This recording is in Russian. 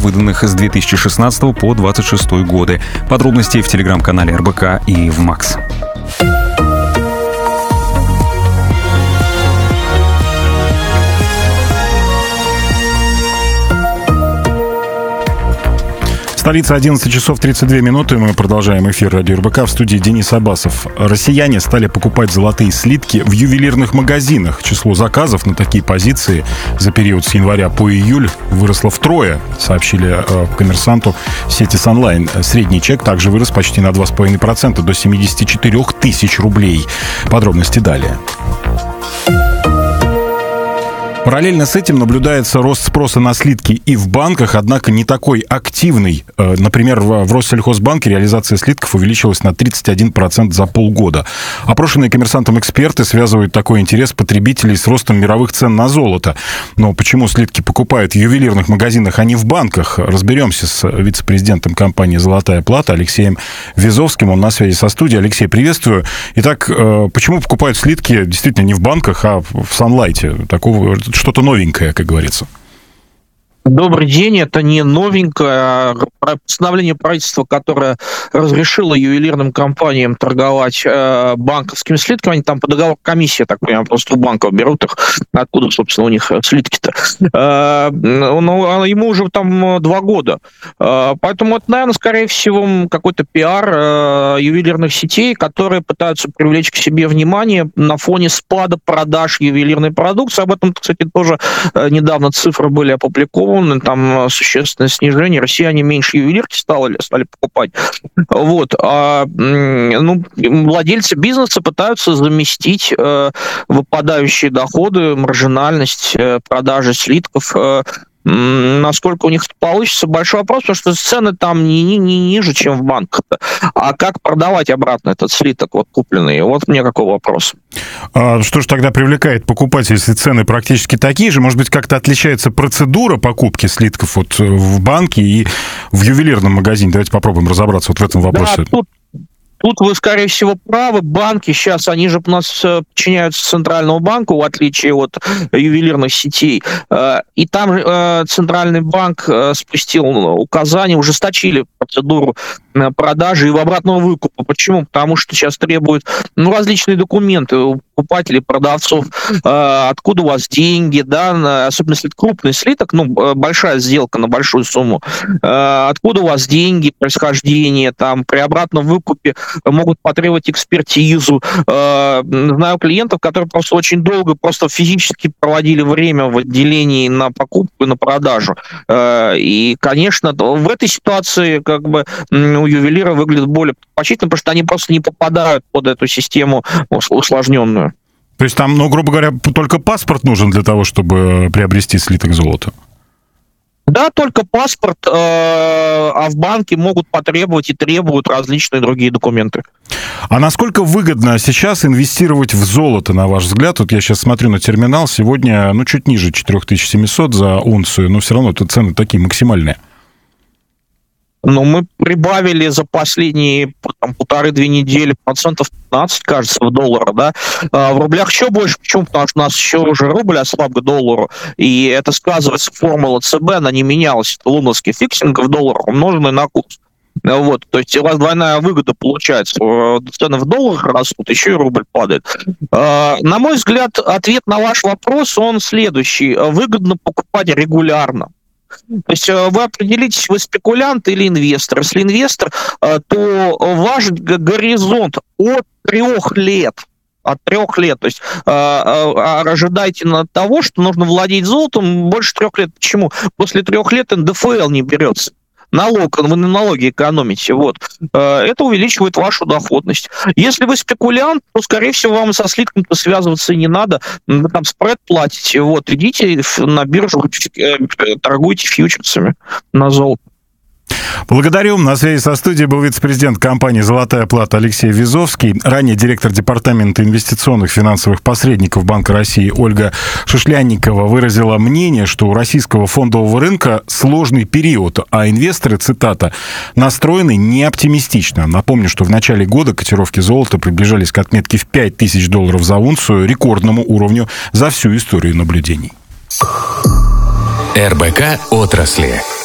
выданных с 2016 по 2026 годы. Подробности в телеграм-канале РБК и в МАКС. Столица, 11 часов 32 минуты. Мы продолжаем эфир радио РБК. В студии Денис Абасов. Россияне стали покупать золотые слитки в ювелирных магазинах. Число заказов на такие позиции за период с января по июль выросло втрое, сообщили «Коммерсанту» сети Sunline. Средний чек также вырос почти на 2,5%, до 74 тысяч рублей. Подробности далее. Параллельно с этим наблюдается рост спроса на слитки и в банках, однако не такой активный. Например, в Россельхозбанке реализация слитков увеличилась на 31% за полгода. Опрошенные «Коммерсантом» эксперты связывают такой интерес потребителей с ростом мировых цен на золото. Но почему слитки покупают в ювелирных магазинах, а не в банках? Разберемся с вице-президентом компании «Золотая плата» Алексеем Визовским. Он на связи со студией. Алексей, приветствую. Итак, почему покупают слитки действительно не в банках, а в Sunlight? Такого что-то новенькое, как говорится. Добрый день. Это не новенькое. Постановление правительства, которое разрешило ювелирным компаниям торговать банковскими слитками, они там по договору комиссия, так понимаю, просто у банков берут их. Откуда, собственно, у них слитки-то? Ему уже там 2 года. Поэтому это, наверное, скорее всего, какой-то пиар ювелирных сетей, которые пытаются привлечь к себе внимание на фоне спада продаж ювелирной продукции. Об этом, кстати, тоже недавно цифры были опубликованы. Там существенное снижение. Россияне меньше ювелирки стали покупать. Вот. Владельцы бизнеса пытаются заместить выпадающие доходы, маржинальность продажи слитков. Насколько у них это получится, большой вопрос, потому что цены там не ниже, чем в банках. А как продавать обратно этот слиток, вот купленный? Вот мне какой вопрос. Что же тогда привлекает покупателей, если цены практически такие же? Может быть, как-то отличается процедура покупки слитков вот в банке и в ювелирном магазине? Давайте попробуем разобраться вот в этом вопросе. Да, Тут вы, скорее всего, правы. Банки сейчас, они же у нас подчиняются Центральному банку, в отличие от ювелирных сетей. И там Центральный банк спустил указания, ужесточили процедуру продажи и обратного выкупа. Почему? Потому что сейчас требуют различные документы у покупателей, продавцов. Откуда у вас деньги, да, особенно если это крупный слиток, большая сделка на большую сумму. Откуда у вас деньги, происхождение, там, при обратном выкупе могут потребовать экспертизу. Знаю клиентов, которые просто очень долго просто физически проводили время в отделении на покупку и на продажу. И, конечно, в этой ситуации как бы у ювелира выглядит более предпочтительно, потому что они просто не попадают под эту систему усложненную. То есть там, грубо говоря, только паспорт нужен для того, чтобы приобрести слиток золота? Да, только паспорт, а в банке могут потребовать и требуют различные другие документы. А насколько выгодно сейчас инвестировать в золото, на ваш взгляд? Вот я сейчас смотрю на терминал, сегодня, чуть ниже 4700 за унцию, но все равно это цены такие максимальные. Мы прибавили за последние 1,5-2 недели 15%, кажется, в долларах, да. В рублях еще больше. Почему? Потому что у нас еще уже рубль ослаб к доллару, и это сказывается, формула ЦБ, она не менялась. Это лондонский фиксинг в долларах, умноженный на курс. Вот, то есть у вас двойная выгода получается. Цены в долларах растут, еще и рубль падает. На мой взгляд, ответ на ваш вопрос, он следующий. Выгодно покупать регулярно. То есть вы определитесь, вы спекулянт или инвестор. Если инвестор, то ваш горизонт от 3 лет. От 3 лет. То есть ожидайте того, что нужно владеть золотом больше 3 лет. Почему? После 3 лет НДФЛ не берется. Вы на налоги экономите. Вот. Это увеличивает вашу доходность. Если вы спекулянт, то, скорее всего, вам со слитком-то связываться и не надо. Вы там спред платите. Вот. Идите на биржу, торгуйте фьючерсами на золото. Благодарю. На связи со студией был вице-президент компании «Золотая плата» Алексей Визовский, ранее директор департамента инвестиционных финансовых посредников Банка России Ольга Шишлянникова выразила мнение, что у российского фондового рынка сложный период, а инвесторы, цитата, настроены неоптимистично. Напомню, что в начале года котировки золота приближались к отметке в $5000 за унцию, рекордному уровню за всю историю наблюдений. РБК отрасли.